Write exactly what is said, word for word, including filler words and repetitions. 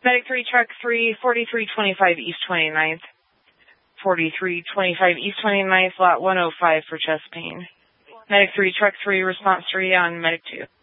Medic three, Truck three, forty-three twenty-five East twenty-ninth. forty-three twenty-five East twenty-ninth, lot one oh five for chest pain. Medic three, Truck three, response three on Medic two.